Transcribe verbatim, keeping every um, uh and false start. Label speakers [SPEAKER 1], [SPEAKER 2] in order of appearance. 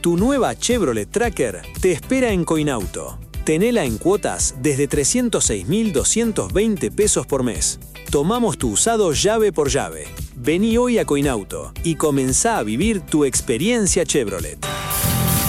[SPEAKER 1] Tu nueva Chevrolet Tracker te espera en Coinauto. Tenela en cuotas desde trescientos seis mil doscientos veinte pesos por mes. Tomamos tu usado llave por llave. Vení hoy a Coinauto y comenzá a vivir tu experiencia Chevrolet.